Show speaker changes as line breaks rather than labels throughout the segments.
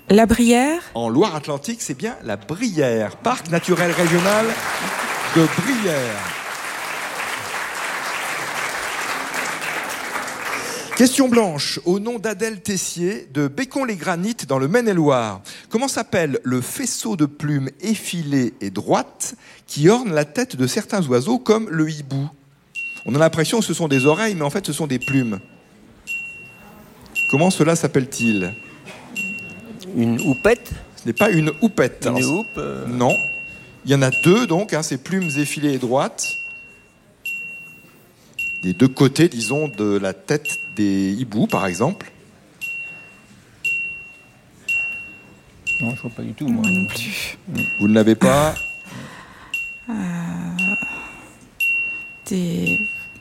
La Brière.
En Loire-Atlantique, c'est bien la Brière, parc naturel régional de Brière. Question blanche, au nom d'Adèle Tessier, de Bécon-les-Granites, dans le Maine-et-Loire. Comment s'appelle le faisceau de plumes effilées et droites qui orne la tête de certains oiseaux, comme le hibou? On a l'impression que ce sont des oreilles, mais en fait, ce sont des plumes. Comment cela s'appelle-t-il?
Une houppette?
Ce n'est pas une houppette.
Une houppe
Non. Il y en a deux, donc, ces plumes effilées et droites. Des deux côtés, disons, de la tête des hiboux, par exemple.
Non, je vois pas du tout, moi.
Non plus.
Vous ne l'avez pas?
Des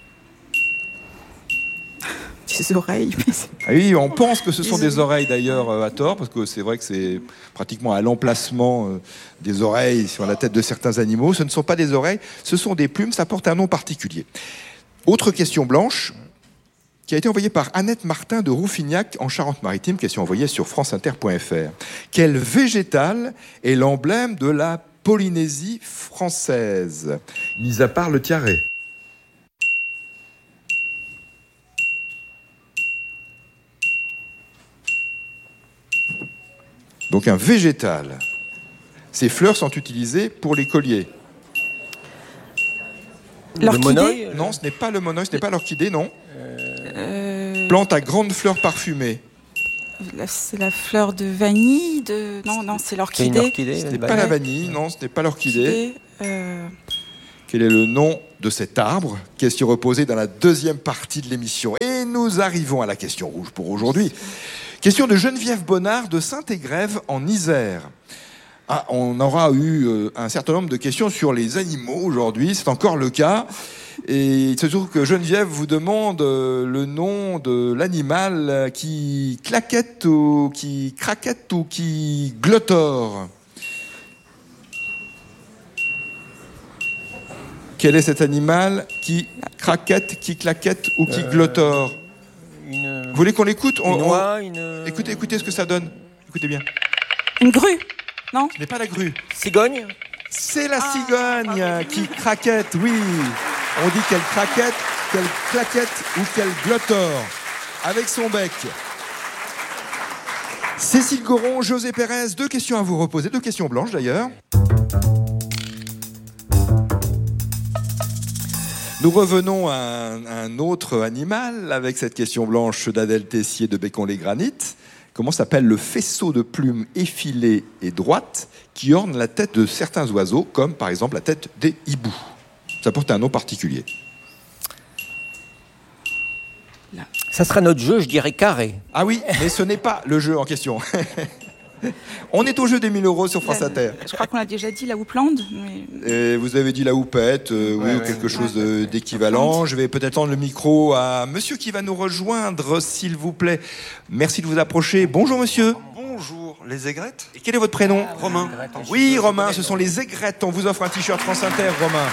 oreilles.
Ah oui, on pense que ce sont des oreilles, d'ailleurs, à tort, parce que c'est vrai que c'est pratiquement à l'emplacement des oreilles sur la tête de certains animaux. Ce ne sont pas des oreilles, ce sont des plumes, ça porte un nom particulier. Autre question blanche, qui a été envoyée par Annette Martin de Rouffignac en Charente-Maritime, question envoyée sur franceinter.fr. Quel végétal est l'emblème de la Polynésie française, mis à part le tiaret? Donc un végétal. Ces fleurs sont utilisées pour les colliers.
L'orchidée?
Non, ce n'est pas le monoï, ce n'est pas l'orchidée, non. Plante à grandes fleurs parfumées.
C'est la fleur de vanille Non, c'est l'orchidée.
C'est une orchidée.
Ce n'est pas la vanille, non, ce n'est pas l'orchidée. Quel est le nom de cet arbre? Question reposée dans la deuxième partie de l'émission. Et nous arrivons à la question rouge pour aujourd'hui. Question de Geneviève Bonnard de Saint-Égrève en Isère. On aura eu un certain nombre de questions sur les animaux aujourd'hui, c'est encore le cas. Et il se trouve que Geneviève vous demande le nom de l'animal qui claquette ou qui craquette ou qui glottore. Quel est cet animal qui craquette, qui claquette ou qui glottore? Vous voulez qu'on l'écoute? Écoutez ce que ça donne. Écoutez bien.
Une grue? Non?
Ce n'est pas la grue.
Cigogne?
C'est la cigogne qui craquette, oui. On dit qu'elle craquette, qu'elle claquette ou qu'elle glottore avec son bec. Cécile Goron, José Pérez, deux questions à vous reposer, deux questions blanches d'ailleurs. Nous revenons à un autre animal avec cette question blanche d'Adèle Tessier de Bécon-les-Granites. Comment s'appelle le faisceau de plumes effilées et droites qui orne la tête de certains oiseaux, comme par exemple la tête des hiboux? Ça porte un nom particulier.
Ça sera notre jeu, je dirais carré.
Ah oui, mais ce n'est pas le jeu en question. On est au jeu des 1000 € sur France Inter.
Je crois qu'on a déjà dit la houppelande. Mais...
Vous avez dit la houppette, oui, ou quelque chose d'équivalent. Je vais peut-être tendre le micro à monsieur qui va nous rejoindre, s'il vous plaît. Merci de vous approcher. Bonjour monsieur.
Bonjour, les aigrettes?
Et quel est votre prénom?
Romain.
Oui, Romain, ce sont les aigrettes. On vous offre un t-shirt France Inter, Romain.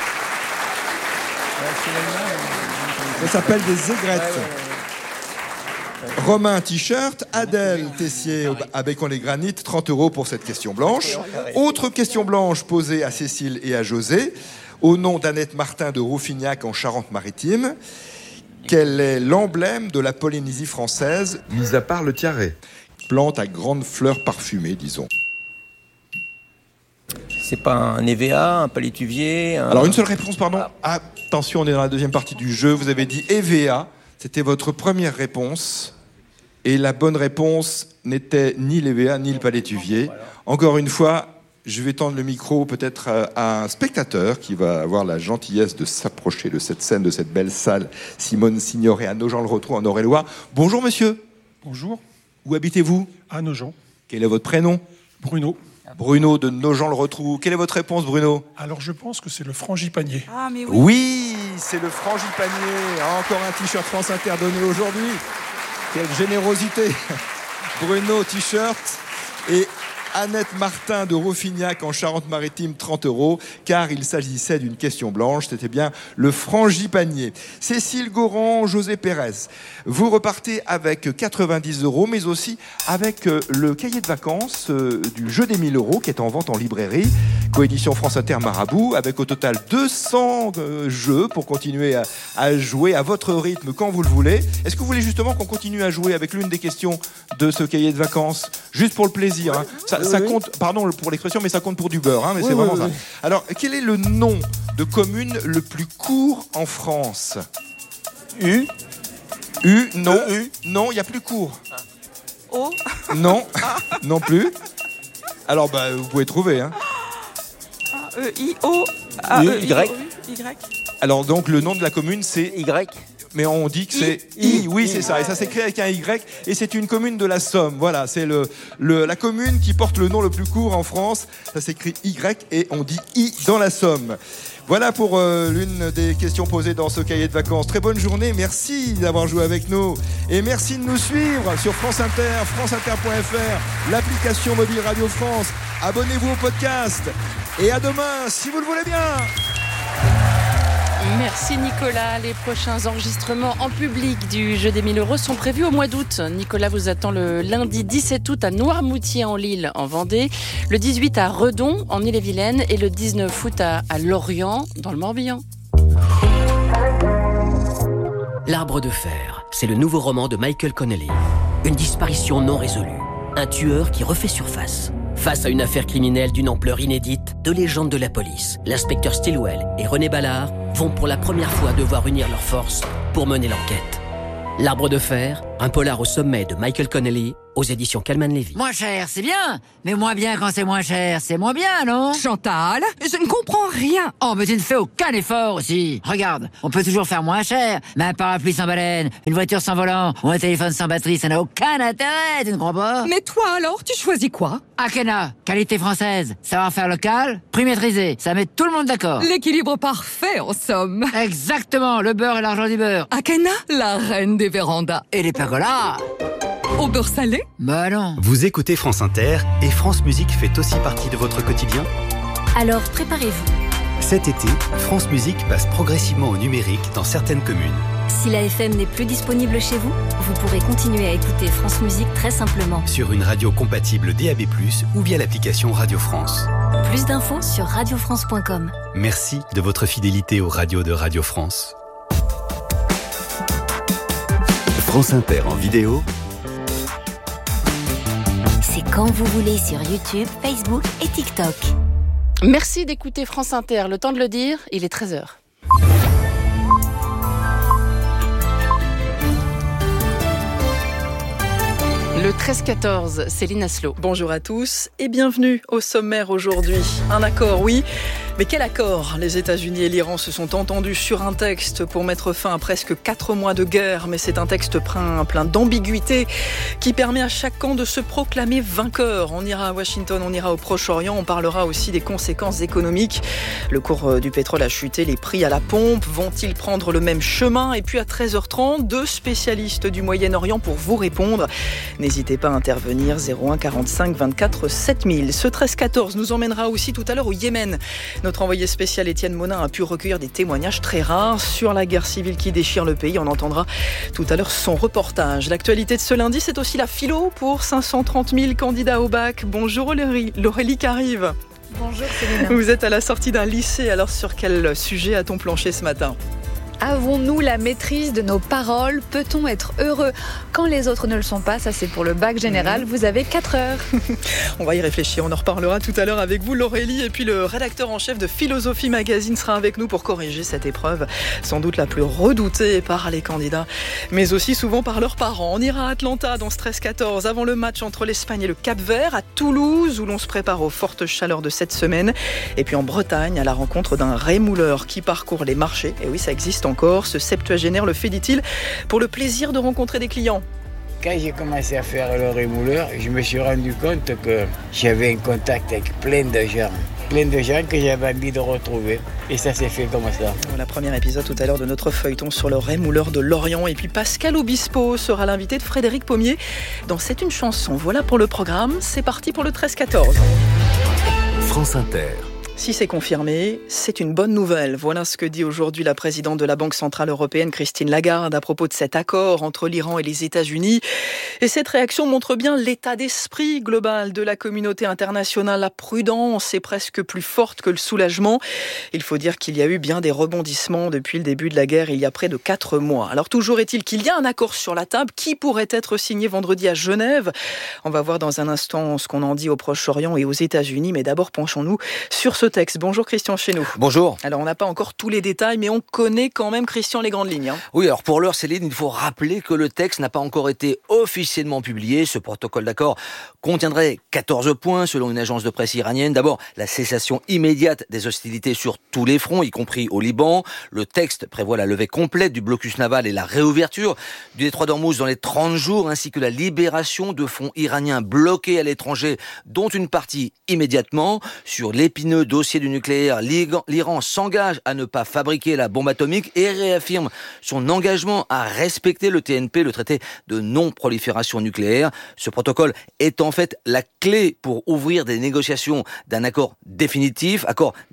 Ça s'appelle des aigrettes. Romain, t-shirt. Adèle Tessier à Bécon-les-Granites, 30 € pour cette question blanche. Autre question blanche posée à Cécile et à José, au nom d'Annette Martin de Rouffignac en Charente-Maritime. Quel est l'emblème de la Polynésie française, mis à part le tiaret? Plante à grandes fleurs parfumées, disons.
C'est pas un EVA, un palétuvier
Alors une seule réponse, pardon. Attention, on est dans la deuxième partie du jeu. Vous avez dit EVA. C'était votre première réponse. Et la bonne réponse n'était ni l'EVA ni le palétuvier. Encore une fois, je vais tendre le micro peut-être à un spectateur qui va avoir la gentillesse de s'approcher de cette scène, de cette belle salle. Simone Signoret à Nogent-le-Rotrou en Eure-et-Loire. Bonjour monsieur.
Bonjour.
Où habitez-vous?
À Nogent.
Quel est votre prénom?
Bruno.
Bruno de Nogent-le-Rotrou. Quelle est votre réponse, Bruno?
Alors je pense que c'est le frangipanier.
Ah mais oui.
Oui, c'est le frangipanier. Encore un t-shirt France Inter donné aujourd'hui. Quelle générosité. Bruno, t-shirt. Et Annette Martin de Rofignac en Charente-Maritime, 30 €, car il s'agissait d'une question blanche. C'était bien le frangipanier. Cécile Goran, José Pérez, vous repartez avec 90 €, mais aussi avec le cahier de vacances du jeu des 1000 € qui est en vente en librairie. Coédition France Inter Marabout, avec au total 200 jeux pour continuer à jouer à votre rythme quand vous le voulez. Est-ce que vous voulez justement qu'on continue à jouer avec l'une des questions de ce cahier de vacances, juste pour le plaisir, hein. Ça compte, pardon pour l'expression, mais ça compte pour du beurre, hein, mais c'est vraiment ça. Alors, quel est le nom de commune le plus court en France? Non, non, il y a plus court.
O.
Non, non plus. Alors, vous pouvez trouver, hein.
E-I-O.
Y.
Alors donc le nom de la commune c'est
Y.
Mais on dit que c'est I. Oui, c'est ça. Et ça s'écrit avec un Y. Et c'est une commune de la Somme. Voilà, c'est la commune qui porte le nom le plus court en France. Ça s'écrit Y et on dit I dans la Somme. Voilà pour l'une des questions posées dans ce cahier de vacances. Très bonne journée. Merci d'avoir joué avec nous. Et merci de nous suivre sur France Inter, franceinter.fr, l'application mobile Radio France. Abonnez-vous au podcast. Et à demain, si vous le voulez bien.
Merci Nicolas. Les prochains enregistrements en public du jeu des 1000 € sont prévus au mois d'août. Nicolas vous attend le lundi 17 août à Noirmoutier-en-l'Île en Vendée, le 18 à Redon en Ille-et-Vilaine et le 19 août à Lorient dans le Morbihan.
L'Arbre de fer, c'est le nouveau roman de Michael Connelly. Une disparition non résolue. Un tueur qui refait surface. Face à une affaire criminelle d'une ampleur inédite, deux légendes de la police, l'inspecteur Stilwell et René Ballard, vont pour la première fois devoir unir leurs forces pour mener l'enquête. L'Arbre de fer, un polar au sommet de Michael Connelly, aux éditions Calman Levy.
Moins cher, c'est bien, mais moins bien quand c'est moins cher, c'est moins bien, non?
Chantal, je ne comprends rien.
Oh, mais tu ne fais aucun effort aussi. Regarde, on peut toujours faire moins cher, mais un parapluie sans baleine, une voiture sans volant ou un téléphone sans batterie, ça n'a aucun intérêt, tu ne crois pas?
Mais toi alors, tu choisis quoi?
Akena, qualité française, savoir-faire local, prix maîtrisé, ça met tout le monde d'accord.
L'équilibre parfait en somme.
Exactement, le beurre et l'argent du beurre.
Akena, la reine des vérandas.
Et les pergolas.
Au beurre salé?
Bah non.
Vous écoutez France Inter et France Musique fait aussi partie de votre quotidien?
Alors préparez-vous.
Cet été, France Musique passe progressivement au numérique dans certaines communes.
Si la FM n'est plus disponible chez vous, vous pourrez continuer à écouter France Musique très simplement.
Sur une radio compatible DAB+, ou via l'application Radio France.
Plus d'infos sur radiofrance.com.
Merci de votre fidélité aux radios de Radio France. France Inter en vidéo.
C'est quand vous voulez sur YouTube, Facebook et TikTok.
Merci d'écouter France Inter. Le temps de le dire, il est 13h. Le 13-14, Céline Asselot.
Bonjour à tous et bienvenue au sommaire aujourd'hui. Un accord, oui, mais quel accord? Les États-Unis et l'Iran se sont entendus sur un texte pour mettre fin à presque 4 mois de guerre, mais c'est un texte plein d'ambiguïté qui permet à chaque camp de se proclamer vainqueur. On ira à Washington, on ira au Proche-Orient, on parlera aussi des conséquences économiques. Le cours du pétrole a chuté, les prix à la pompe vont-ils prendre le même chemin? Et puis à 13h30, 2 spécialistes du Moyen-Orient pour vous répondre. N'hésitez pas à intervenir, 01 45 24 7000. Ce 13-14 nous emmènera aussi tout à l'heure au Yémen. Notre envoyé spécial Étienne Monin a pu recueillir des témoignages très rares sur la guerre civile qui déchire le pays. On entendra tout à l'heure son reportage. L'actualité de ce lundi, c'est aussi la philo pour 530 000 candidats au bac. Bonjour Aurélie Carive.
Bonjour Céline.
Vous êtes à la sortie d'un lycée, alors sur quel sujet a-t-on planché ce matin ?
Avons-nous la maîtrise de nos paroles? Peut-on être heureux quand les autres ne le sont pas? Ça, c'est pour le bac général. Vous avez 4 heures.
On va y réfléchir. On en reparlera tout à l'heure avec vous, Laurélie. Et puis le rédacteur en chef de Philosophie Magazine sera avec nous pour corriger cette épreuve, sans doute la plus redoutée par les candidats, mais aussi souvent par leurs parents. On ira à Atlanta dans ce 13-14, avant le match entre l'Espagne et le Cap-Vert, à Toulouse, où l'on se prépare aux fortes chaleurs de cette semaine. Et puis en Bretagne, à la rencontre d'un rémouleur qui parcourt les marchés. Et oui, ça existe encore. Ce septuagénaire le fait, dit-il, pour le plaisir de rencontrer des clients.
Quand j'ai commencé à faire le rémouleur, je me suis rendu compte que j'avais un contact avec plein de gens. plein de gens que j'avais envie de retrouver. Et ça s'est fait comme ça.
Voilà, premier épisode tout à l'heure de notre feuilleton sur le rémouleur de Lorient. Et puis Pascal Obispo sera l'invité de Frédéric Pommier dans C'est une chanson. Voilà pour le programme. C'est parti pour le 13-14.
France Inter.
Si c'est confirmé, c'est une bonne nouvelle. Voilà ce que dit aujourd'hui la présidente de la Banque Centrale Européenne, Christine Lagarde, à propos de cet accord entre l'Iran et les États-Unis. Et cette réaction montre bien l'état d'esprit global de la communauté internationale. La prudence est presque plus forte que le soulagement. Il faut dire qu'il y a eu bien des rebondissements depuis le début de la guerre, il y a près de 4 mois. Alors toujours est-il qu'il y a un accord sur la table qui pourrait être signé vendredi à Genève. On va voir dans un instant ce qu'on en dit au Proche-Orient et aux États-Unis. Mais d'abord, penchons-nous sur ce texte. Bonjour Christian Chesneau.
Bonjour.
Alors on n'a pas encore tous les détails, mais on connaît quand même, Christian, les grandes lignes.
Oui, alors pour l'heure, Céline, il faut rappeler que le texte n'a pas encore été officiellement publié. Ce protocole d'accord contiendrait 14 points selon une agence de presse iranienne. D'abord, la cessation immédiate des hostilités sur tous les fronts, y compris au Liban. Le texte prévoit la levée complète du blocus naval et la réouverture du détroit d'Ormuz dans les 30 jours, ainsi que la libération de fonds iraniens bloqués à l'étranger, dont une partie immédiatement. Sur l'épineux dossier du nucléaire, l'Iran s'engage à ne pas fabriquer la bombe atomique et réaffirme son engagement à respecter le TNP, le traité de non-prolifération nucléaire. Ce protocole est en fait la clé pour ouvrir des négociations d'un accord définitif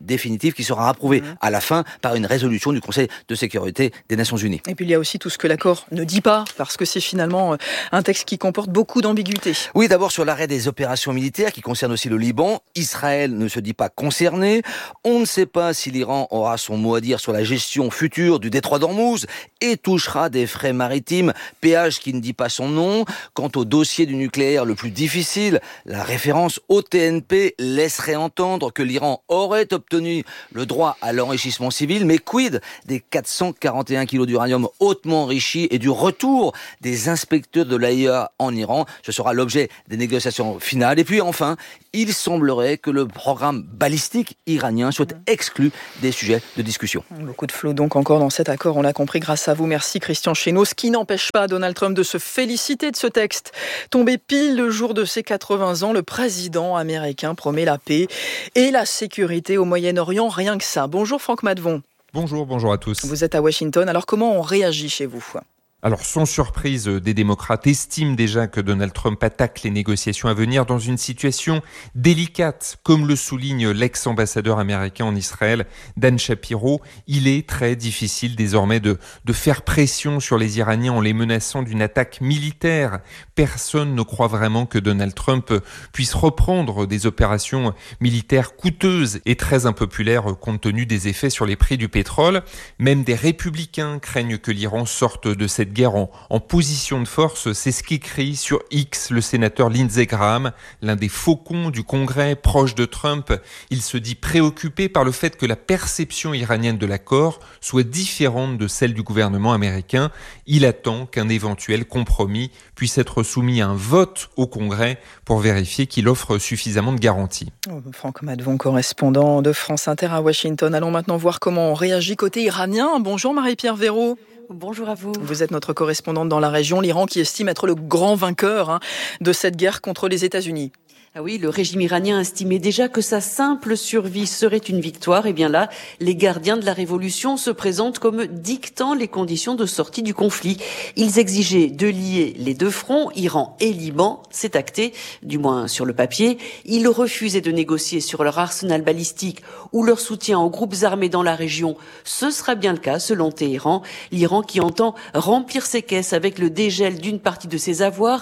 qui sera approuvé à la fin par une résolution du Conseil de sécurité des Nations Unies.
Et puis il y a aussi tout ce que l'accord ne dit pas, parce que c'est finalement un texte qui comporte beaucoup d'ambiguïté.
Oui, d'abord sur l'arrêt des opérations militaires qui concerne aussi le Liban. Israël ne se dit pas concerné. On ne sait pas si l'Iran aura son mot à dire sur la gestion future du détroit d'Ormuz et touchera des frais maritimes, péage qui ne dit pas son nom. Quant au dossier du nucléaire le plus difficile, la référence au TNP laisserait entendre que l'Iran aurait obtenu le droit à l'enrichissement civil, mais quid des 441 kilos d'uranium hautement enrichi et du retour des inspecteurs de l'AIEA en Iran? Ce sera l'objet des négociations finales. Et puis enfin, il semblerait que le programme balistique iranien soit exclu des sujets de discussion.
Beaucoup de flou donc encore dans cet accord, on l'a compris grâce à vous. Merci Christian Chesneau. Ce qui n'empêche pas Donald Trump de se féliciter de ce texte. Tombé pile le jour de ses 80 ans, le président américain promet la paix et la sécurité au Moyen-Orient, rien que ça. Bonjour Franck Madvon.
Bonjour à tous.
Vous êtes à Washington, alors comment on réagit chez vous ?
Alors, sans surprise, des démocrates estiment déjà que Donald Trump attaque les négociations à venir dans une situation délicate. Comme le souligne l'ex-ambassadeur américain en Israël, Dan Shapiro, il est très difficile désormais de faire pression sur les Iraniens en les menaçant d'une attaque militaire. Personne ne croit vraiment que Donald Trump puisse reprendre des opérations militaires coûteuses et très impopulaires compte tenu des effets sur les prix du pétrole. Même des républicains craignent que l'Iran sorte de cette guerre en position de force. C'est ce qu'écrit sur X le sénateur Lindsey Graham, l'un des faucons du Congrès proche de Trump. Il se dit préoccupé par le fait que la perception iranienne de l'accord soit différente de celle du gouvernement américain. Il attend qu'un éventuel compromis puisse être soumis à un vote au Congrès pour vérifier qu'il offre suffisamment de garanties.
Franck Madvon, correspondant de France Inter à Washington. Allons maintenant voir comment on réagit côté iranien. Bonjour Marie-Pierre Véraud.
Bonjour à vous.
Vous êtes notre correspondante dans la région, l'Iran qui estime être le grand vainqueur de cette guerre contre les États-Unis.
Ah oui, le régime iranien estimait déjà que sa simple survie serait une victoire. Et bien là, les gardiens de la révolution se présentent comme dictant les conditions de sortie du conflit. Ils exigeaient de lier les deux fronts, Iran et Liban. C'est acté, du moins sur le papier. Ils refusaient de négocier sur leur arsenal balistique ou leur soutien aux groupes armés dans la région. Ce sera bien le cas, selon Téhéran. L'Iran qui entend remplir ses caisses avec le dégel d'une partie de ses avoirs,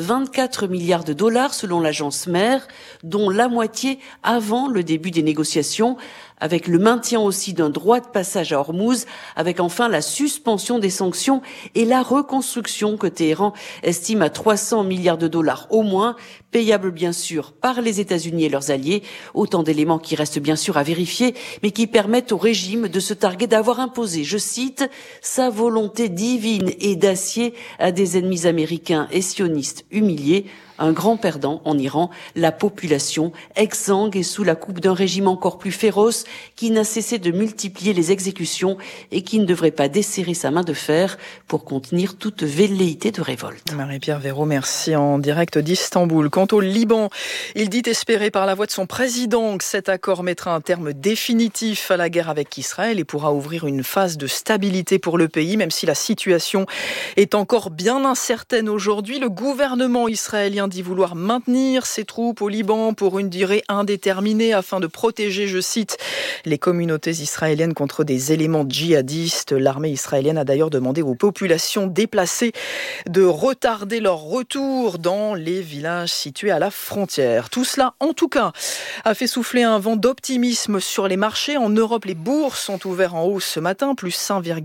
24 milliards de dollars selon l'agence MER, dont la moitié avant le début des négociations, avec le maintien aussi d'un droit de passage à Hormuz, avec enfin la suspension des sanctions et la reconstruction que Téhéran estime à 300 milliards de dollars au moins, payables bien sûr par les États-Unis et leurs alliés. Autant d'éléments qui restent bien sûr à vérifier, mais qui permettent au régime de se targuer d'avoir imposé, je cite, sa volonté divine et d'acier à des ennemis américains et sionistes humiliés. Un grand perdant en Iran, la population, exsangue et sous la coupe d'un régime encore plus féroce qui n'a cessé de multiplier les exécutions et qui ne devrait pas desserrer sa main de fer pour contenir toute velléité de révolte.
Marie-Pierre Véraud, merci, en direct d'Istanbul. Quant au Liban, il dit espérer par la voix de son président que cet accord mettra un terme définitif à la guerre avec Israël et pourra ouvrir une phase de stabilité pour le pays, même si la situation est encore bien incertaine aujourd'hui. Le gouvernement israélien dit vouloir maintenir ses troupes au Liban pour une durée indéterminée afin de protéger, je cite, les communautés israéliennes contre des éléments djihadistes. L'armée israélienne a d'ailleurs demandé aux populations déplacées de retarder leur retour dans les villages situés à la frontière. Tout cela, en tout cas, a fait souffler un vent d'optimisme sur les marchés. En Europe, les bourses sont ouvertes en hausse ce matin, plus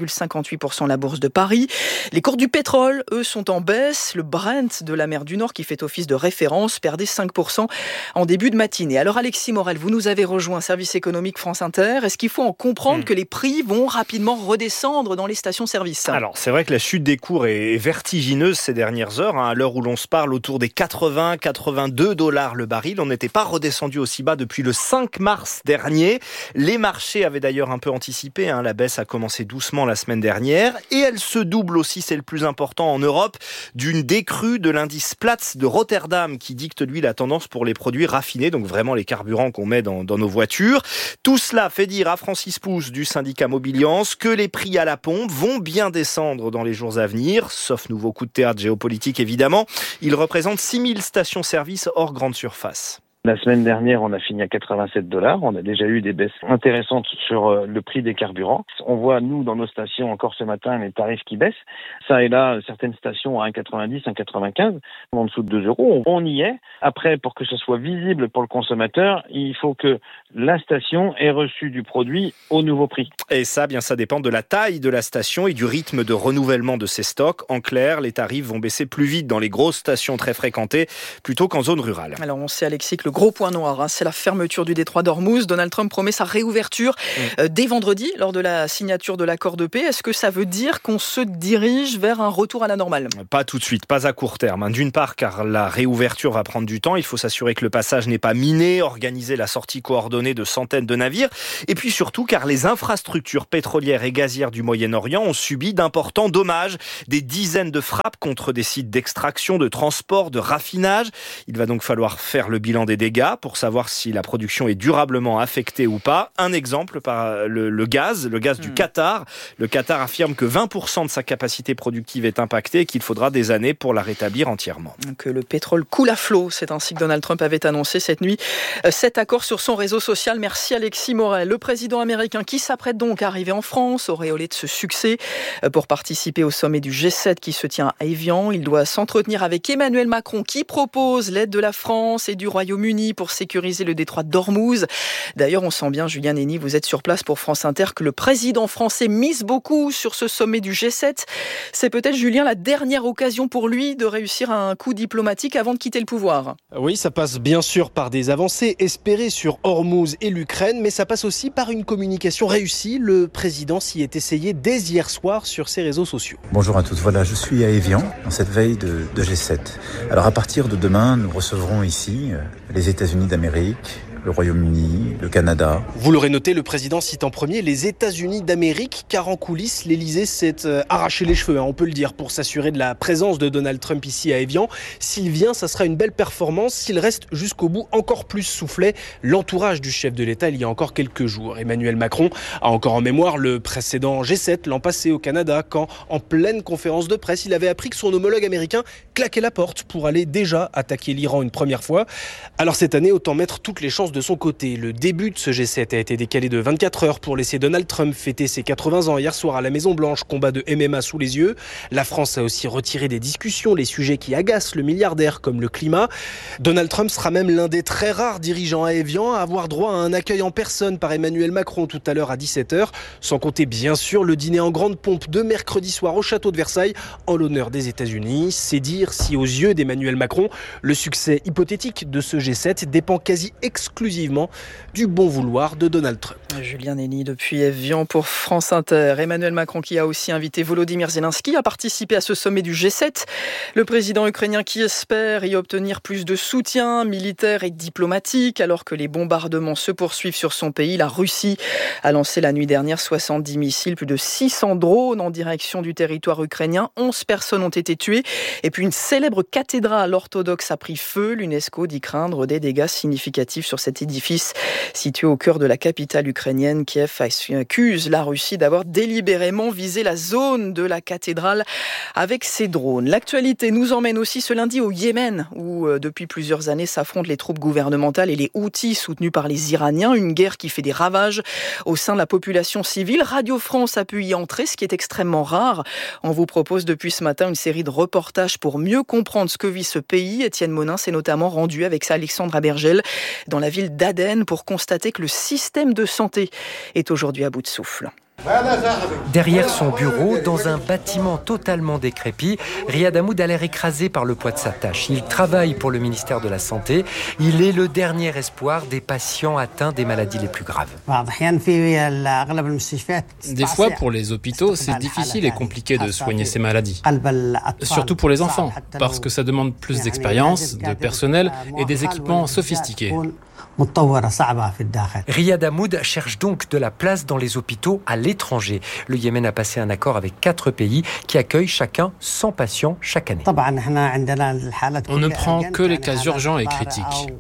1,58% la bourse de Paris. Les cours du pétrole, eux, sont en baisse. Le Brent de la mer du Nord, qui fait office de référence, perdait 5% en début de matinée. Alors Alexis Morel, vous nous avez rejoint, service économique France Inter. Est-ce qu'il faut en comprendre que les prix vont rapidement redescendre dans les stations-service ?
Alors, c'est vrai que la chute des cours est vertigineuse ces dernières heures. À l'heure où l'on se parle, autour des 80-82 $ le baril. On n'était pas redescendu aussi bas depuis le 5 mars dernier. Les marchés avaient d'ailleurs un peu anticipé. La baisse a commencé doucement la semaine dernière. Et elle se double aussi, c'est le plus important en Europe, d'une décrue de l'indice Platts de Rotterdam qui dicte, lui, la tendance pour les produits raffinés, donc vraiment les carburants qu'on met dans nos voitures. Tout cela fait dire à Francis Pousse du syndicat Mobiliance que les prix à la pompe vont bien descendre dans les jours à venir, sauf nouveau coup de théâtre géopolitique évidemment. Il représente 6000 stations-service hors grande surface.
La semaine dernière, on a fini à 87 $. On a déjà eu des baisses intéressantes sur le prix des carburants. On voit, nous, dans nos stations, encore ce matin, les tarifs qui baissent. Ça et là, certaines stations à 1,90, 1,95, en dessous de 2 €. On y est. Après, pour que ce soit visible pour le consommateur, il faut que la station ait reçu du produit au nouveau prix.
Et ça, bien, ça dépend de la taille de la station et du rythme de renouvellement de ses stocks. En clair, les tarifs vont baisser plus vite dans les grosses stations très fréquentées plutôt qu'en zone rurale.
Alors, on sait, Alexis, que le gros point noir, c'est la fermeture du détroit d'Ormuz. Donald Trump promet sa réouverture dès vendredi, lors de la signature de l'accord de paix. Est-ce que ça veut dire qu'on se dirige vers un retour à la normale ?
Pas tout de suite, pas à court terme. D'une part, car la réouverture va prendre du temps. Il faut s'assurer que le passage n'est pas miné, organiser la sortie coordonnée de centaines de navires. Et puis surtout, car les infrastructures pétrolières et gazières du Moyen-Orient ont subi d'importants dommages. Des dizaines de frappes contre des sites d'extraction, de transport, de raffinage. Il va donc falloir faire le bilan des dégâts pour savoir si la production est durablement affectée ou pas. Un exemple, par le gaz du Qatar. Le Qatar affirme que 20% de sa capacité productive est impactée et qu'il faudra des années pour la rétablir entièrement.
Que le pétrole coule à flot, c'est ainsi que Donald Trump avait annoncé cette nuit cet accord sur son réseau social. Merci Alexis Morel. Le président américain qui s'apprête donc à arriver en France, auréolé de ce succès, pour participer au sommet du G7 qui se tient à Évian. Il doit s'entretenir avec Emmanuel Macron qui propose l'aide de la France et du Royaume-Uni pour sécuriser le détroit d'Ormuz. D'ailleurs, on sent bien, Julien Néni, vous êtes sur place pour France Inter, que le président français mise beaucoup sur ce sommet du G7. C'est peut-être, Julien, la dernière occasion pour lui de réussir un coup diplomatique avant de quitter le pouvoir.
Oui, ça passe bien sûr par des avancées espérées sur Ormuz et l'Ukraine, mais ça passe aussi par une communication réussie. Le président s'y est essayé dès hier soir sur ses réseaux sociaux.
Bonjour à tous, voilà, je suis à Évian, en cette veille de G7. Alors à partir de demain, nous recevrons ici les États-Unis d'Amérique, le Royaume-Uni, le Canada.
Vous l'aurez noté, le président cite en premier les États-Unis d'Amérique, car en coulisses, l'Élysée s'est arraché les cheveux, on peut le dire, pour s'assurer de la présence de Donald Trump ici à Évian. S'il vient, ça sera une belle performance. S'il reste jusqu'au bout, encore plus soufflait l'entourage du chef de l'État il y a encore quelques jours. Emmanuel Macron a encore en mémoire le précédent G7 l'an passé au Canada, quand, en pleine conférence de presse, il avait appris que son homologue américain claquait la porte pour aller déjà attaquer l'Iran une première fois. Alors cette année, autant mettre toutes les chances de son côté. Le début de ce G7 a été décalé de 24 heures pour laisser Donald Trump fêter ses 80 ans hier soir à la Maison-Blanche, combat de MMA sous les yeux. La France a aussi retiré des discussions les sujets qui agacent le milliardaire comme le climat. Donald Trump sera même l'un des très rares dirigeants à Évian à avoir droit à un accueil en personne par Emmanuel Macron tout à l'heure à 17h, sans compter bien sûr le dîner en grande pompe de mercredi soir au château de Versailles en l'honneur des États-Unis. C'est dire si aux yeux d'Emmanuel Macron, le succès hypothétique de ce G7 dépend quasi exclusivement exclusivement du bon vouloir de Donald Trump.
Julien Nény depuis Evian pour France Inter. Emmanuel Macron qui a aussi invité Volodymyr Zelensky à participer à ce sommet du G7. Le président ukrainien qui espère y obtenir plus de soutien militaire et diplomatique alors que les bombardements se poursuivent sur son pays. La Russie a lancé la nuit dernière 70 missiles, plus de 600 drones en direction du territoire ukrainien. 11 personnes ont été tuées. Et puis une célèbre cathédrale orthodoxe a pris feu. L'UNESCO dit craindre des dégâts significatifs sur cet édifice situé au cœur de la capitale ukrainienne. Kiev accuse la Russie d'avoir délibérément visé la zone de la cathédrale avec ses drones. L'actualité nous emmène aussi ce lundi au Yémen où depuis plusieurs années s'affrontent les troupes gouvernementales et les Houthis soutenus par les Iraniens. Une guerre qui fait des ravages au sein de la population civile. Radio France a pu y entrer, ce qui est extrêmement rare. On vous propose depuis ce matin une série de reportages pour mieux comprendre ce que vit ce pays. Étienne Monin s'est notamment rendu avec Alexandre Abergel dans la ville d'Aden pour constater que le système de santé est aujourd'hui à bout de souffle.
Derrière son bureau, dans un bâtiment totalement décrépit, Riyad Hamoud a l'air écrasé par le poids de sa tâche. Il travaille pour le ministère de la Santé. Il est le dernier espoir des patients atteints des maladies les plus graves.
Des fois, pour les hôpitaux, c'est difficile et compliqué de soigner ces maladies. Surtout pour les enfants, parce que ça demande plus d'expérience, de personnel et des équipements sophistiqués.
Riyad Hamoud cherche donc de la place dans les hôpitaux à l'étranger. Le Yémen a passé un accord avec 4 pays qui accueillent chacun 100 patients chaque année.
On ne prend que les cas urgents et critiques.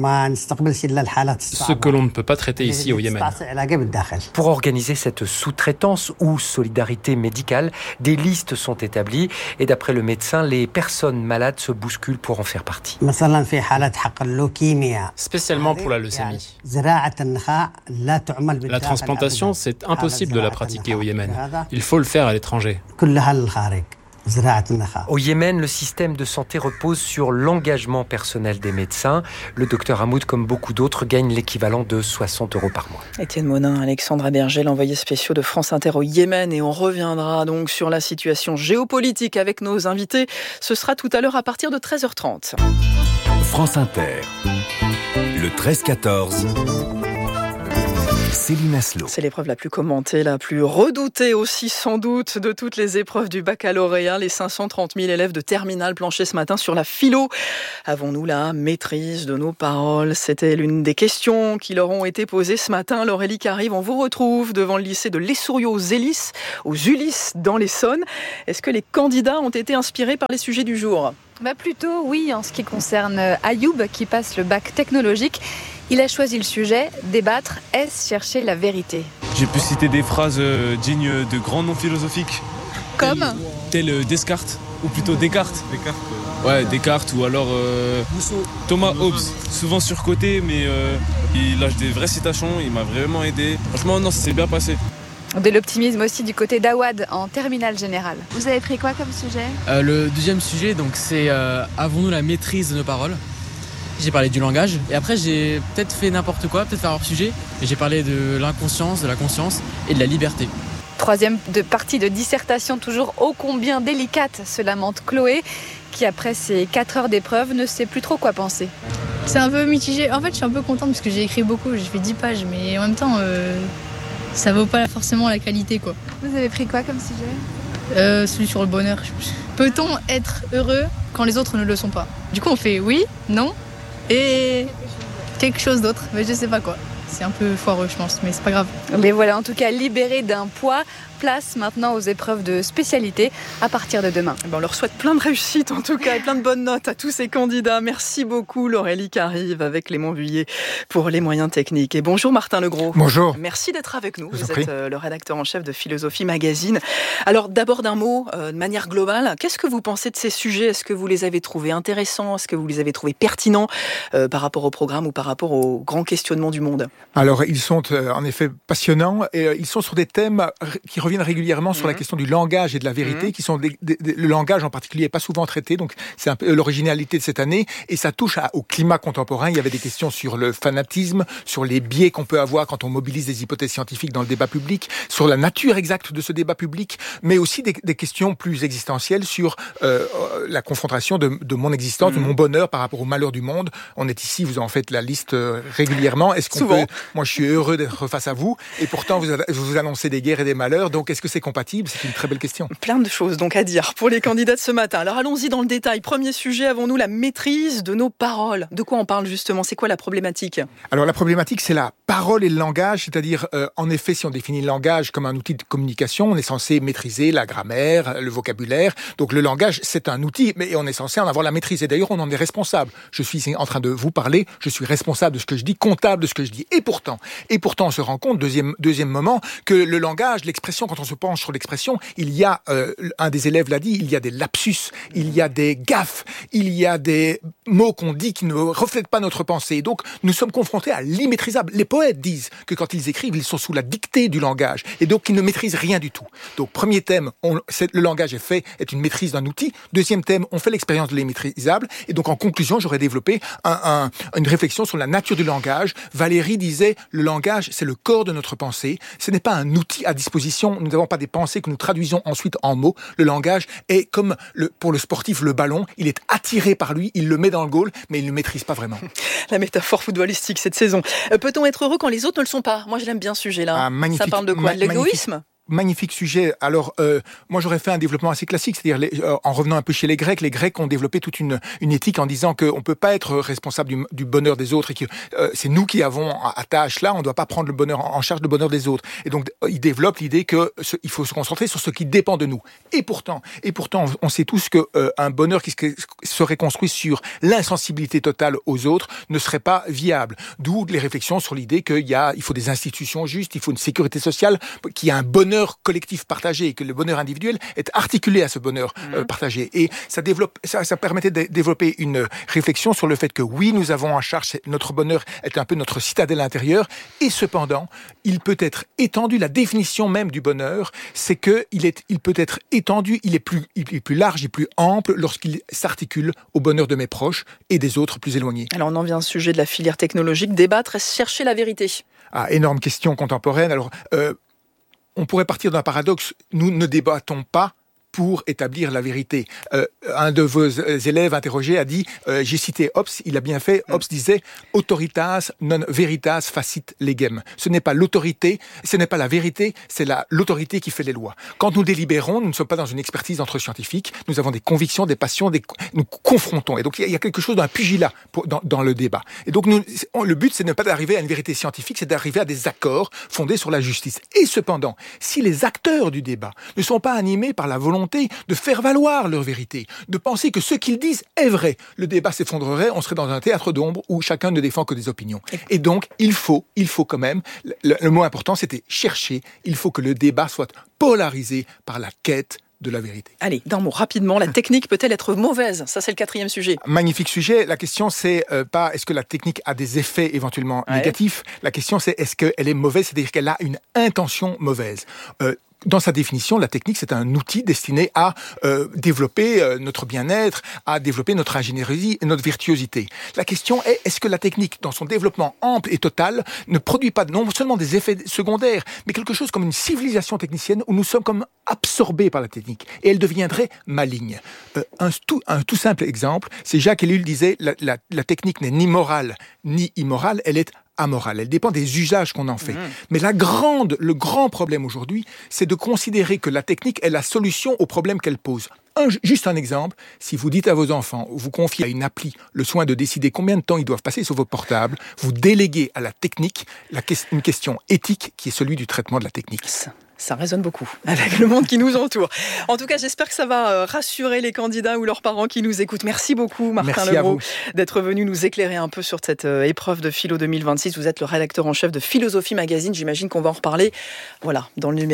Ce que l'on ne peut pas traiter ici au Yémen.
Pour organiser cette sous-traitance ou solidarité médicale, des listes sont établies et d'après le médecin, les personnes malades se bousculent pour en faire partie.
Spécialement pour la leucémie. La transplantation, c'est impossible de la pratiquer au Yémen. Il faut le faire à l'étranger.
Au Yémen, le système de santé repose sur l'engagement personnel des médecins. Le docteur Hamoud, comme beaucoup d'autres, gagne l'équivalent de 60 € par mois.
Étienne Monin, Alexandre Abergel, envoyé spéciaux de France Inter au Yémen. Et on reviendra donc sur la situation géopolitique avec nos invités. Ce sera tout à l'heure à partir de 13h30.
France Inter, le 13-14. Céline Aslo.
C'est l'épreuve la plus commentée, la plus redoutée aussi sans doute de toutes les épreuves du baccalauréat. Les 530 000 élèves de terminale planchaient ce matin sur la philo. Avons-nous la maîtrise de nos paroles ? C'était l'une des questions qui leur ont été posées ce matin. Laurélie Carive, on vous retrouve devant le lycée de l'Essourio aux Ulysses dans l'Essonne. Est-ce que les candidats ont été inspirés par les sujets du jour ?
Plutôt oui, en ce qui concerne Ayoub qui passe le bac technologique. Il a choisi le sujet, débattre, est-ce chercher la vérité ?
J'ai pu citer des phrases dignes de grands noms philosophiques.
Comme
tel Descartes, ou plutôt Descartes. Ouais, Descartes ou alors Thomas Hobbes, souvent surcoté, mais il lâche des vraies citations, il m'a vraiment aidé. Franchement, non, ça s'est bien passé.
De l'optimisme aussi du côté d'Awad en terminale générale. Vous avez pris quoi comme sujet ?
Le deuxième sujet, donc, c'est avons-nous la maîtrise de nos paroles ? J'ai parlé du langage et après j'ai peut-être fait n'importe quoi, peut-être faire hors sujet, mais j'ai parlé de l'inconscience, de la conscience et de la liberté.
Troisième partie de dissertation toujours ô combien délicate, se lamente Chloé, qui après ces 4 heures d'épreuve ne sait plus trop quoi penser.
C'est un peu mitigé. En fait, je suis un peu contente parce que j'ai écrit beaucoup, j'ai fait 10 pages, mais en même temps, ça vaut pas forcément la qualité, quoi.
Vous avez pris quoi comme sujet ?
Celui sur le bonheur. Peut-on être heureux quand les autres ne le sont pas ? Du coup, on fait oui, non et quelque chose d'autre, mais je sais pas quoi. C'est un peu foireux, je pense, mais c'est pas grave.
Mais voilà, en tout cas, libéré d'un poids, place maintenant aux épreuves de spécialité à partir de demain.
On leur souhaite plein de réussite, en tout cas, et plein de bonnes notes à tous ces candidats. Merci beaucoup, Laurélie Carive, avec Clément Vuillet pour les moyens techniques. Et bonjour, Martin Legros.
Bonjour.
Merci d'être avec nous. Vous êtes le rédacteur en chef de Philosophie Magazine. Alors, d'abord d'un mot, de manière globale, qu'est-ce que vous pensez de ces sujets ? Est-ce que vous les avez trouvés intéressants ? Est-ce que vous les avez trouvés pertinents par rapport au programme ou par rapport aux grands questionnements du monde ?
Alors, ils sont en effet passionnants et ils sont sur des thèmes qui reviennent régulièrement sur la question du langage et de la vérité, qui sont le langage en particulier n'est pas souvent traité, donc c'est un peu l'originalité de cette année, et ça touche au climat contemporain. Il y avait des questions sur le fanatisme, sur les biais qu'on peut avoir quand on mobilise des hypothèses scientifiques dans le débat public, sur la nature exacte de ce débat public, mais aussi des questions plus existentielles sur la confrontation de mon existence, de mon bonheur par rapport au malheur du monde. On est ici, vous en faites la liste régulièrement. Est-ce qu'on peut... Moi, je suis heureux d'être face à vous, et pourtant vous annoncez des guerres et des malheurs, donc est-ce que c'est compatible? C'est une très belle question.
Plein de choses donc à dire pour les candidats de ce matin. Alors allons-y dans le détail. Premier sujet, avons-nous la maîtrise de nos paroles? De quoi on parle justement? C'est quoi la problématique?
Alors la problématique, c'est la parole et le langage, c'est-à-dire en effet, si on définit le langage comme un outil de communication, on est censé maîtriser la grammaire, le vocabulaire. Donc le langage, c'est un outil, mais on est censé en avoir la maîtrise. Et d'ailleurs, on en est responsable. Je suis en train de vous parler, je suis responsable de ce que je dis, comptable de ce que je dis. Et pourtant, on se rend compte, deuxième moment, que le langage, l'expression, quand on se penche sur l'expression, il y a, un des élèves l'a dit, il y a des lapsus, il y a des gaffes, il y a des mots qu'on dit qui ne reflètent pas notre pensée. Donc, nous sommes confrontés à l'immaîtrisable. Les poètes disent que quand ils écrivent, ils sont sous la dictée du langage, et donc ils ne maîtrisent rien du tout. Donc, premier thème, le langage est une maîtrise d'un outil. Deuxième thème, on fait l'expérience de l'immaîtrisable. Et donc, en conclusion, j'aurais développé une réflexion sur la nature du langage. Valérie disait, le langage, c'est le corps de notre pensée. Ce n'est pas un outil à disposition. Nous n'avons pas des pensées que nous traduisons ensuite en mots. Le langage est comme pour le sportif, le ballon. Il est attiré par lui, il le met dans le goal, mais il ne le maîtrise pas vraiment.
La métaphore footballistique cette saison. Peut-on être heureux quand les autres ne le sont pas? Moi, je l'aime bien ce sujet-là. Ça parle de quoi? De l'égoïsme?
Magnifique sujet. Alors, moi, j'aurais fait un développement assez classique, c'est-à-dire en revenant un peu chez les Grecs ont développé toute une éthique en disant qu'on peut pas être responsable du bonheur des autres et que c'est nous qui avons à tâche là, on doit pas prendre le bonheur en charge, le bonheur des autres. Et donc, ils développent l'idée que il faut se concentrer sur ce qui dépend de nous. Et pourtant, on sait tous que un bonheur qui serait construit sur l'insensibilité totale aux autres ne serait pas viable. D'où les réflexions sur l'idée il faut des institutions justes, il faut une sécurité sociale qui a un bonheur collectif partagé et que le bonheur individuel est articulé à ce bonheur partagé. Et ça permettait de développer une réflexion sur le fait que oui, nous avons en charge, notre bonheur est un peu notre citadelle intérieure, et cependant, il peut être étendu, la définition même du bonheur, c'est il peut être étendu, il est plus large et plus ample lorsqu'il s'articule au bonheur de mes proches et des autres plus éloignés.
Alors on en vient au sujet de la filière technologique, débattre, chercher la vérité.
Énorme question contemporaine. Alors, on pourrait partir d'un paradoxe. Nous ne débattons pas pour établir la vérité. Un de vos élèves interrogés a dit, j'ai cité Hobbes, il a bien fait, Hobbes disait « Autoritas non veritas facit legem ». Ce n'est pas l'autorité, ce n'est pas la vérité, c'est l'autorité qui fait les lois. Quand nous délibérons, nous ne sommes pas dans une expertise entre scientifiques, nous avons des convictions, des passions, nous confrontons. Et donc il y a quelque chose d'un pugilat dans le débat. Et donc le but, c'est de ne pas d'arriver à une vérité scientifique, c'est d'arriver à des accords fondés sur la justice. Et cependant, si les acteurs du débat ne sont pas animés par la volonté de faire valoir leur vérité, de penser que ce qu'ils disent est vrai, le débat s'effondrerait, on serait dans un théâtre d'ombre où chacun ne défend que des opinions. Et donc, il faut quand même, le mot important c'était chercher, il faut que le débat soit polarisé par la quête de la vérité.
Allez, d'un mot, rapidement, la technique peut-elle être mauvaise? Ça, c'est le 4e sujet.
Magnifique sujet. La question, c'est pas est-ce que la technique a des effets éventuellement négatifs. La question, c'est est-ce qu'elle est mauvaise, c'est-à-dire qu'elle a une intention mauvaise. Dans sa définition, la technique, c'est un outil destiné à développer notre bien-être, à développer notre ingénierie et notre virtuosité. La question est, est-ce que la technique, dans son développement ample et total, ne produit pas non seulement des effets secondaires, mais quelque chose comme une civilisation technicienne où nous sommes comme absorbés par la technique et elle deviendrait maligne. Un tout simple exemple, c'est Jacques Ellul disait, la technique n'est ni morale ni immorale, elle est amorale. Elle dépend des usages qu'on en fait. Mais le grand problème aujourd'hui, c'est de considérer que la technique est la solution au problème qu'elle pose. Juste un exemple, si vous dites à vos enfants, vous confiez à une appli le soin de décider combien de temps ils doivent passer sur votre portable, vous déléguez à la technique une question éthique qui est celui du traitement de la technique.
Ça résonne beaucoup avec le monde qui nous entoure. En tout cas, j'espère que ça va rassurer les candidats ou leurs parents qui nous écoutent. Merci beaucoup, Martin Legros, d'être venu nous éclairer un peu sur cette épreuve de philo 2026. Vous êtes le rédacteur en chef de Philosophie Magazine. J'imagine qu'on va en reparler. Voilà, dans le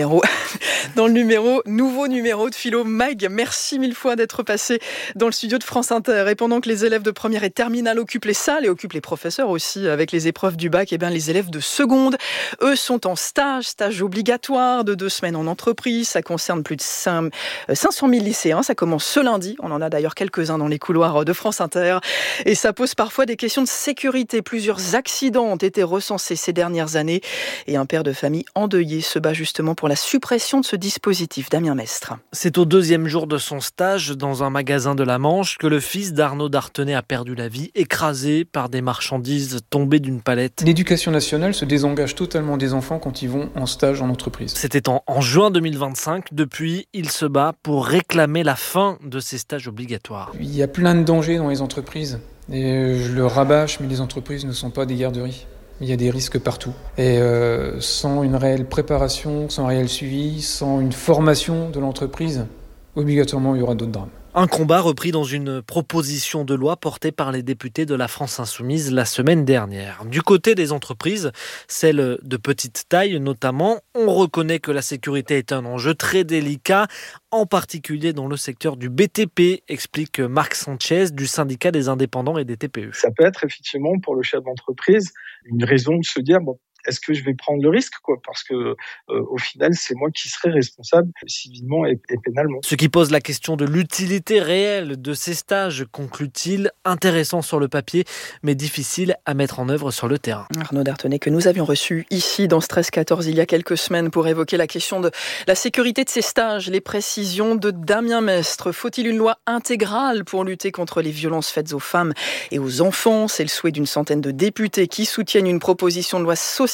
nouveau numéro de Philo Mag. Merci mille fois d'être passé dans le studio de France Inter. Et pendant que les élèves de première et terminale occupent les salles et occupent les professeurs aussi avec les épreuves du bac, les élèves de seconde, eux, sont en stage obligatoire de 2 semaines en entreprise. Ça concerne plus de 500 000 lycéens. Ça commence ce lundi. On en a d'ailleurs quelques-uns dans les couloirs de France Inter. Et ça pose parfois des questions de sécurité. Plusieurs accidents ont été recensés ces dernières années. Et un père de famille endeuillé se bat justement pour la suppression de ce dispositif. Damien Mestre.
C'est au 2e jour de son stage dans un magasin de la Manche que le fils d'Arnaud Dartenay a perdu la vie, écrasé par des marchandises tombées d'une palette.
L'éducation nationale se désengage totalement des enfants quand ils vont en stage en entreprise.
C'était en juin 2025. Depuis, il se bat pour réclamer la fin de ces stages obligatoires.
Il y a plein de dangers dans les entreprises. Et je le rabâche, mais les entreprises ne sont pas des garderies. Il y a des risques partout. Et sans une réelle préparation, sans un réel suivi, sans une formation de l'entreprise, obligatoirement, il y aura d'autres drames.
Un combat repris dans une proposition de loi portée par les députés de la France Insoumise la semaine dernière. Du côté des entreprises, celles de petite taille notamment, on reconnaît que la sécurité est un enjeu très délicat, en particulier dans le secteur du BTP, explique Marc Sanchez du syndicat des indépendants et des TPE.
Ça peut être effectivement pour le chef d'entreprise une raison de se dire est-ce que je vais prendre le risque parce que au final c'est moi qui serai responsable civilement et pénalement.
Ce qui pose la question de l'utilité réelle de ces stages, conclut-il, intéressant sur le papier mais difficile à mettre en œuvre sur le terrain.
Arnaud Dartenay que nous avions reçu ici dans Stress 14 il y a quelques semaines pour évoquer la question de la sécurité de ces stages, les précisions de Damien Mestre. Faut-il une loi intégrale pour lutter contre les violences faites aux femmes et aux enfants? C'est le souhait d'une centaine de députés qui soutiennent une proposition de loi socialiste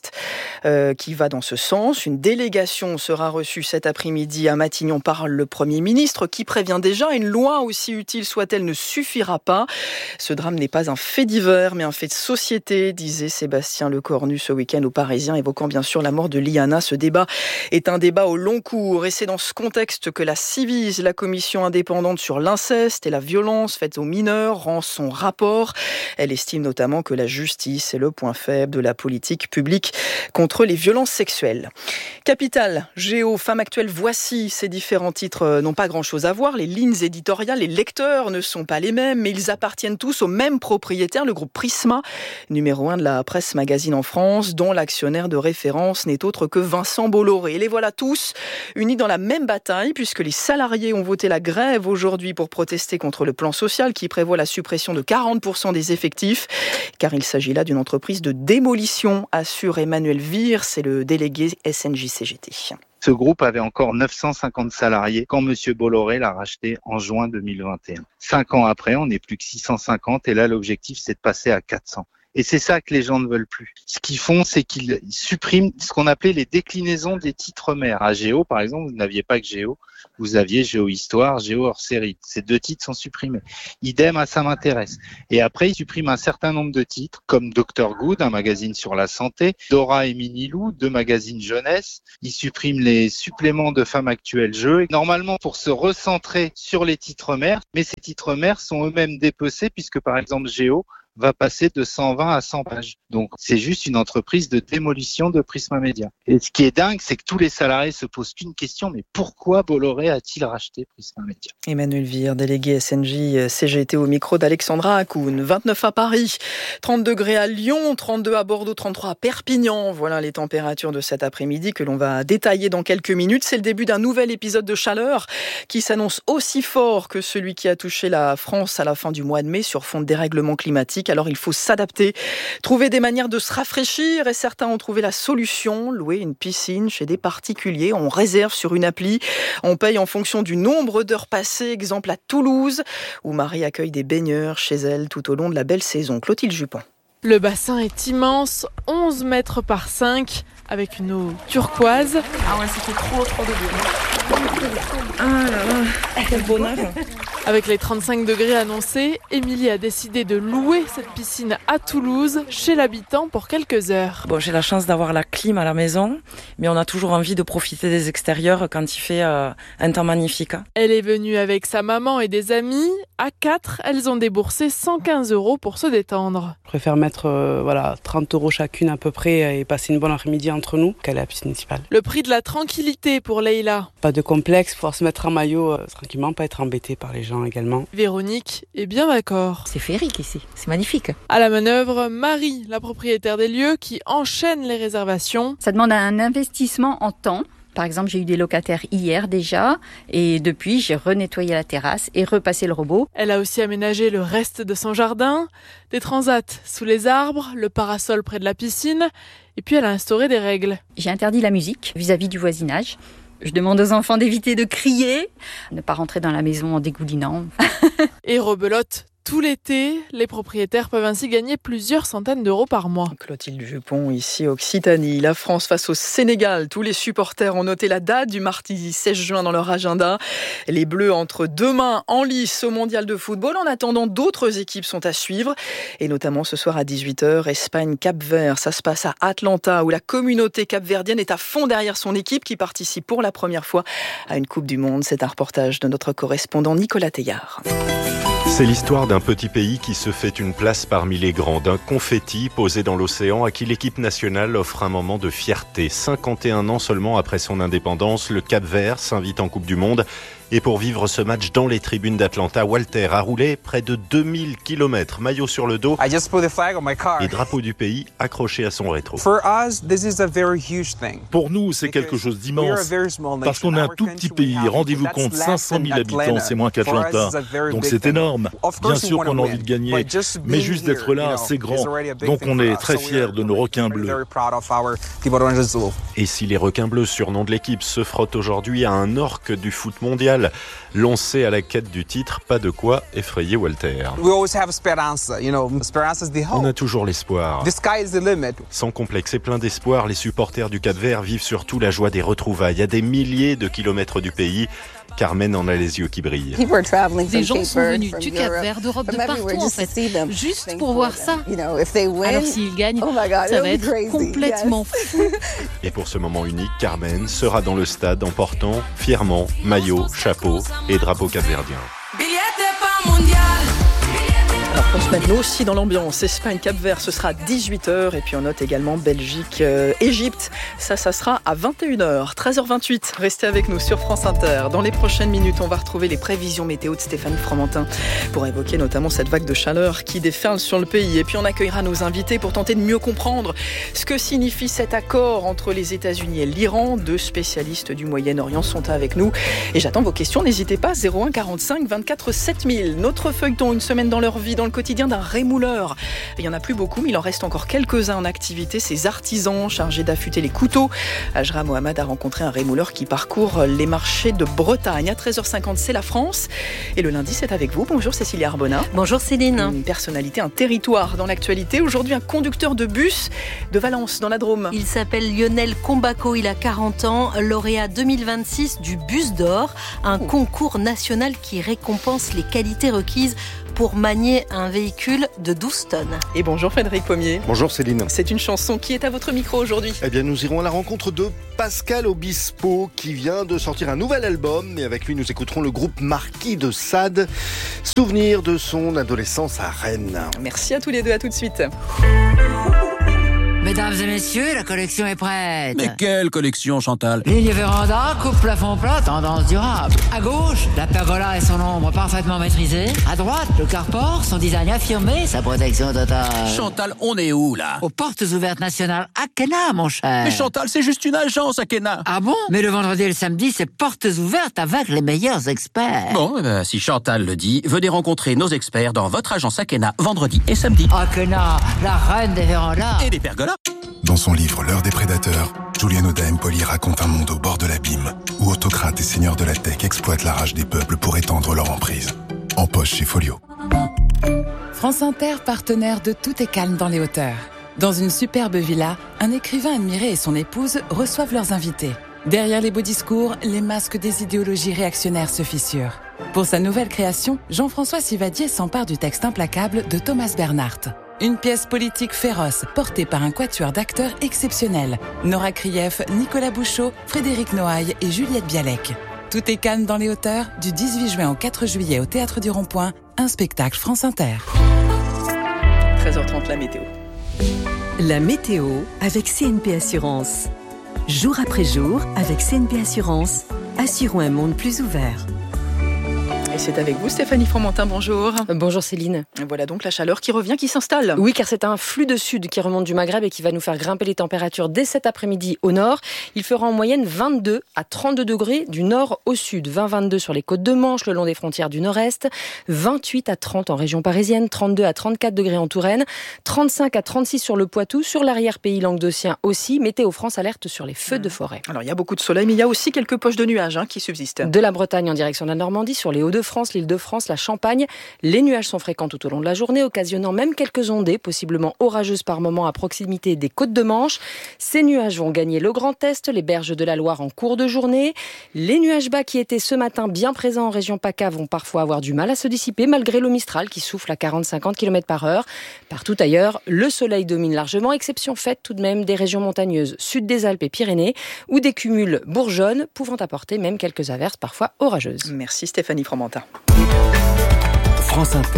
qui va dans ce sens. Une délégation sera reçue cet après-midi à Matignon par le Premier ministre qui prévient déjà une loi aussi utile soit-elle ne suffira pas. Ce drame n'est pas un fait divers mais un fait de société, disait Sébastien Lecornu ce week-end aux Parisiens, évoquant bien sûr la mort de Liana. Ce débat est un débat au long cours et c'est dans ce contexte que la Ciivise, la commission indépendante sur l'inceste et la violence faite aux mineurs, rend son rapport. Elle estime notamment que la justice est le point faible de la politique public contre les violences sexuelles. Capital, Géo, Femme actuelle, voici. Ces différents titres n'ont pas grand-chose à voir. Les lignes éditoriales, les lecteurs ne sont pas les mêmes, mais ils appartiennent tous au même propriétaire, le groupe Prisma, numéro 1 de la presse magazine en France, dont l'actionnaire de référence n'est autre que Vincent Bolloré. Et les voilà tous unis dans la même bataille, puisque les salariés ont voté la grève aujourd'hui pour protester contre le plan social qui prévoit la suppression de 40% des effectifs, car il s'agit là d'une entreprise de démolition, assure Emmanuel Vire, c'est le délégué SNJ-CGT.
Ce groupe avait encore 950 salariés quand M. Bolloré l'a racheté en juin 2021. 5 ans après, on n'est plus que 650 et là, l'objectif, c'est de passer à 400. Et c'est ça que les gens ne veulent plus. Ce qu'ils font, c'est qu'ils suppriment ce qu'on appelait les déclinaisons des titres mères. À Géo, par exemple, vous n'aviez pas que Géo. Vous aviez Géo Histoire, Géo hors série. Ces 2 titres sont supprimés. Idem à Ça m'intéresse. Et après, ils suppriment un certain nombre de titres, comme Dr Good, un magazine sur la santé, Dora et Minilou, 2 magazines jeunesse. Ils suppriment les suppléments de Femmes actuelles jeux. Normalement, pour se recentrer sur les titres mères. Mais ces titres mères sont eux-mêmes dépecés, puisque par exemple, Géo va passer de 120 à 100 pages. Donc, c'est juste une entreprise de démolition de Prisma Media. Et ce qui est dingue, c'est que tous les salariés se posent qu'une question, mais pourquoi Bolloré a-t-il racheté Prisma Media?
Emmanuel Vire, délégué SNJ CGT au micro d'Alexandra Akoun. 29 à Paris, 30 degrés à Lyon, 32 à Bordeaux, 33 à Perpignan. Voilà les températures de cet après-midi que l'on va détailler dans quelques minutes. C'est le début d'un nouvel épisode de chaleur qui s'annonce aussi fort que celui qui a touché la France à la fin du mois de mai sur fond de dérèglement climatique. Alors il faut s'adapter, trouver des manières de se rafraîchir et certains ont trouvé la solution, louer une piscine chez des particuliers. On réserve sur une appli, on paye en fonction du nombre d'heures passées, exemple à Toulouse où Marie accueille des baigneurs chez elle tout au long de la belle saison. Clotilde Jupon.
Le bassin est immense, 11 mètres par 5 avec une eau turquoise.
Ah ouais, c'était trop de bien.
Ah là là, quel bonheur.
Avec les 35 degrés annoncés, Émilie a décidé de louer cette piscine à Toulouse, chez l'habitant, pour quelques heures.
Bon, j'ai la chance d'avoir la clim à la maison, mais on a toujours envie de profiter des extérieurs quand il fait un temps magnifique.
Elle est venue avec sa maman et des amis. À 4, elles ont déboursé 115 € pour se détendre.
Je préfère mettre 30 € chacune à peu près et passer une bonne après-midi entre nous qu'aller à la piscine municipale.
Le prix de la tranquillité pour Leïla.
Pas de complexe, pouvoir se mettre en maillot tranquillement, pas être embêté par les gens également.
Véronique est bien d'accord.
C'est féerique ici, c'est magnifique.
À la manœuvre, Marie, la propriétaire des lieux, qui enchaîne les réservations.
Ça demande un investissement en temps. Par exemple, j'ai eu des locataires hier déjà et depuis, j'ai renettoyé la terrasse et repassé le robot.
Elle a aussi aménagé le reste de son jardin, des transats sous les arbres, le parasol près de la piscine et puis elle a instauré des règles.
J'ai interdit la musique vis-à-vis du voisinage. Je demande aux enfants d'éviter de crier, ne pas rentrer dans la maison en dégoulinant.
Et rebelote tout l'été, les propriétaires peuvent ainsi gagner plusieurs centaines d'euros par mois.
Clotilde Jupon, ici Occitanie. La France face au Sénégal. Tous les supporters ont noté la date du mardi 16 juin dans leur agenda. Les Bleus entrent demain en lice au mondial de football. En attendant, d'autres équipes sont à suivre. Et notamment ce soir à 18h, Espagne-Cap-Vert. Ça se passe à Atlanta où la communauté capverdienne est à fond derrière son équipe qui participe pour la première fois à une Coupe du Monde. C'est un reportage de notre correspondant Nicolas Teillard.
C'est l'histoire d'un petit pays qui se fait une place parmi les grands, d'un confetti posé dans l'océan à qui l'équipe nationale offre un moment de fierté. 51 ans seulement après son indépendance, le Cap-Vert s'invite en Coupe du Monde. Et pour vivre ce match dans les tribunes d'Atlanta, Walter a roulé près de 2000 km, maillot sur le dos et drapeau du pays accroché à son rétro.
Pour nous, c'est quelque chose d'immense, parce qu'on est un tout petit pays. Rendez-vous compte, 500 000 habitants, c'est moins qu'Atlanta. Donc c'est énorme. Bien sûr qu'on a envie de gagner, mais juste d'être là, c'est grand. Donc on est très fiers de nos requins bleus.
Et si les requins bleus, surnom de l'équipe, se frottent aujourd'hui à un orque du foot mondial, lancé à la quête du titre, pas de quoi effrayer Walter. On a toujours l'espoir. Sans complexe et plein d'espoir, les supporters du Cap-Vert vivent surtout la joie des retrouvailles à des milliers de kilomètres du pays. Carmen en a les yeux qui brillent.
Des gens sont venus du Cap-Vert, d'Europe, de partout en fait, juste pour voir ça. Alors s'ils gagnent, ça va être complètement fou.
Et pour ce moment unique, Carmen sera dans le stade en portant fièrement maillot, chapeau et drapeau capverdien.
Alors pour se mettre nous aussi dans l'ambiance, Espagne-Cap-Vert, ce sera à 18h. Et puis on note également Belgique-Égypte. Ça sera à 21h. 13h28, restez avec nous sur France Inter. Dans les prochaines minutes, on va retrouver les prévisions météo de Stéphanie Fromentin pour évoquer notamment cette vague de chaleur qui déferle sur le pays. Et puis on accueillera nos invités pour tenter de mieux comprendre ce que signifie cet accord entre les États-Unis et l'Iran. 2 spécialistes du Moyen-Orient sont avec nous. Et j'attends vos questions, n'hésitez pas, 01 45 24 7000. Notre feuilleton, une semaine dans leur vie, dans le quotidien d'un rémouleur. Il n'y en a plus beaucoup, mais il en reste encore quelques-uns en activité. Ces artisans chargés d'affûter les couteaux. Ajra Mohamed a rencontré un rémouleur qui parcourt les marchés de Bretagne. À 13h50, c'est la France. Et le lundi, c'est avec vous. Bonjour Cécilia Arbona.
Bonjour Céline.
Une personnalité, un territoire dans l'actualité. Aujourd'hui, un conducteur de bus de Valence, dans la Drôme.
Il s'appelle Lionel Combaco, il a 40 ans, lauréat 2026 du Bus d'Or, un concours national qui récompense les qualités requises pour manier un véhicule de 12 tonnes.
Et bonjour Frédéric Pommier.
Bonjour Céline.
C'est une chanson qui est à votre micro aujourd'hui.
Eh bien, nous irons à la rencontre de Pascal Obispo qui vient de sortir un nouvel album. Et avec lui, nous écouterons le groupe Marquis de Sade. Souvenir de son adolescence à Rennes.
Merci à tous les deux, à tout de suite.
Mesdames et messieurs, la collection est prête.
Mais quelle collection, Chantal?
Ligne véranda, coupe plafond plat, tendance durable. À gauche, la pergola et son ombre parfaitement maîtrisée. À droite, le carport, son design affirmé, sa protection totale.
Chantal, on est où, là?
Aux portes ouvertes nationales Akena, mon cher.
Mais Chantal, c'est juste une agence, Akena.
Ah bon? Mais le vendredi et le samedi, c'est portes ouvertes avec les meilleurs experts.
Bon, si Chantal le dit, venez rencontrer nos experts dans votre agence Akena, vendredi et samedi.
Akena, la reine des vérandas.
Et des pergolas.
Dans son livre L'heure des prédateurs, Julian Oda Empoli raconte un monde au bord de l'abîme, où autocrates et seigneurs de la tech exploitent la rage des peuples pour étendre leur emprise. En poche chez Folio.
France Inter, partenaire de Tout est calme dans les hauteurs. Dans une superbe villa, un écrivain admiré et son épouse reçoivent leurs invités. Derrière les beaux discours, les masques des idéologies réactionnaires se fissurent. Pour sa nouvelle création, Jean-François Sivadier s'empare du texte implacable de Thomas Bernhardt. Une pièce politique féroce, portée par un quatuor d'acteurs exceptionnels. Nora Krief, Nicolas Bouchot, Frédéric Noailles et Juliette Bialek. Tout est calme dans les hauteurs, du 18 juin au 4 juillet au Théâtre du Rond-Point, un spectacle France Inter.
13h30, la météo.
La météo avec CNP Assurance. Jour après jour, avec CNP Assurance, assurons un monde plus ouvert.
Et c'est avec vous Stéphanie Fromentin, bonjour.
Bonjour Céline.
Voilà donc la chaleur qui revient, qui s'installe.
Oui, car c'est un flux de sud qui remonte du Maghreb et qui va nous faire grimper les températures dès cet après-midi au nord. Il fera en moyenne 22 à 32 degrés du nord au sud. 20-22 sur les côtes de Manche, le long des frontières du nord-est. 28 à 30 en région parisienne. 32 à 34 degrés en Touraine. 35 à 36 sur le Poitou. Sur l'arrière-pays languedocien aussi. Météo France alerte sur les feux de forêt.
Alors il y a beaucoup de soleil, mais il y a aussi quelques poches de nuages qui subsistent.
De la Bretagne en direction de la Normandie, sur les Hauts-de-France, l'Île-de-France, la Champagne. Les nuages sont fréquents tout au long de la journée, occasionnant même quelques ondées, possiblement orageuses par moments à proximité des côtes de Manche. Ces nuages vont gagner le Grand Est, les berges de la Loire en cours de journée. Les nuages bas qui étaient ce matin bien présents en région PACA vont parfois avoir du mal à se dissiper, malgré le Mistral qui souffle à 40-50 km/h. Partout ailleurs, le soleil domine largement, exception faite tout de même des régions montagneuses sud des Alpes et Pyrénées, où des cumuls bourgeonnent, pouvant apporter même quelques averses parfois orageuses.
Merci Stéphanie Fromentin.
France Inter,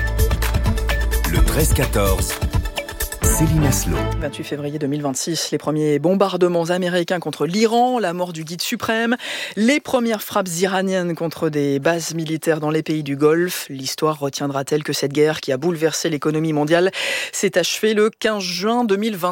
le 13-14, Céline Aslo.
28 février 2026, les premiers bombardements américains contre l'Iran, la mort du guide suprême, les premières frappes iraniennes contre des bases militaires dans les pays du Golfe. L'histoire retiendra-t-elle que cette guerre qui a bouleversé l'économie mondiale s'est achevée le 15 juin 2026 ?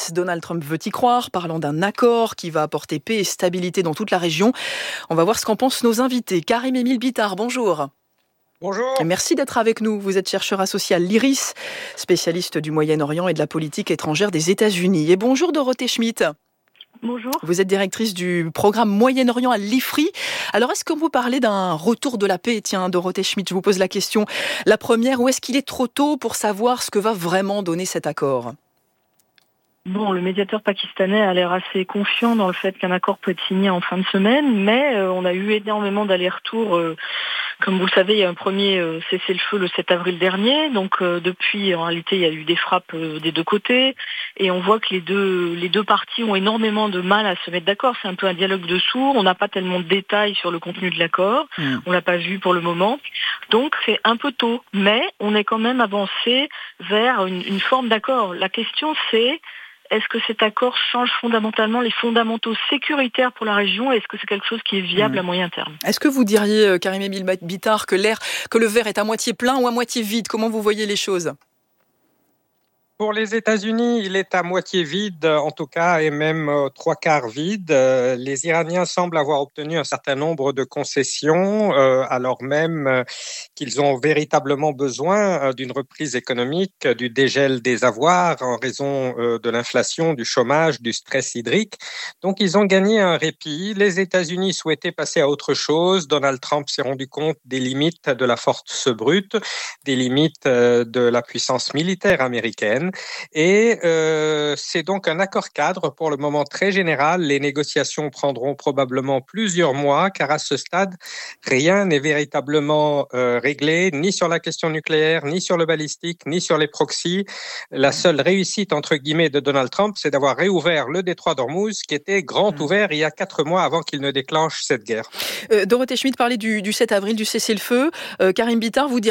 Donald Trump veut y croire, parlant d'un accord qui va apporter paix et stabilité dans toute la région. On va voir ce qu'en pensent nos invités. Karim-Émile Bittard, bonjour.
Bonjour.
Merci d'être avec nous. Vous êtes chercheur associé à l'IRIS, spécialiste du Moyen-Orient et de la politique étrangère des États-Unis. Et bonjour Dorothée Schmitt.
Bonjour.
Vous êtes directrice du programme Moyen-Orient à l'IFRI. Alors, est-ce qu'on peut parler d'un retour de la paix ? Tiens, Dorothée Schmitt, je vous pose la question. La première, ou est-ce qu'il est trop tôt pour savoir ce que va vraiment donner cet accord ?
Bon, le médiateur pakistanais a l'air assez confiant dans le fait qu'un accord peut être signé en fin de semaine, mais on a eu énormément d'allers-retours. Comme vous le savez, il y a un premier cessez-le-feu le 7 avril dernier. Donc depuis, en réalité, il y a eu des frappes des deux côtés. Et on voit que les deux parties ont énormément de mal à se mettre d'accord. C'est un peu un dialogue de sourds. On n'a pas tellement de détails sur le contenu de l'accord. On l'a pas vu pour le moment. Donc c'est un peu tôt. Mais on est quand même avancé vers une forme d'accord. La question c'est... Est-ce que cet accord change fondamentalement les fondamentaux sécuritaires pour la région et est-ce que c'est quelque chose qui est viable à moyen terme ?
Est-ce que vous diriez, Karim-Émile Bittard, que le verre est à moitié plein ou à moitié vide ? Comment vous voyez les choses ?
Pour les États-Unis, il est à moitié vide, en tout cas, et même 3/4 vide. Les Iraniens semblent avoir obtenu un certain nombre de concessions, alors même qu'ils ont véritablement besoin d'une reprise économique, du dégel des avoirs en raison de l'inflation, du chômage, du stress hydrique. Donc, ils ont gagné un répit. Les États-Unis souhaitaient passer à autre chose. Donald Trump s'est rendu compte des limites de la force brute, des limites de la puissance militaire américaine. Et c'est donc un accord cadre pour le moment très général. Les négociations prendront probablement plusieurs mois car à ce stade, rien n'est véritablement réglé, ni sur la question nucléaire, ni sur le balistique, ni sur les proxys. La seule réussite, entre guillemets, de Donald Trump, c'est d'avoir réouvert le détroit d'Ormuz qui était grand ouvert il y a 4 mois avant qu'il ne déclenche cette guerre.
Dorothée Schmitt parlait du 7 avril, du cessez-le-feu. Karim Bittard, vous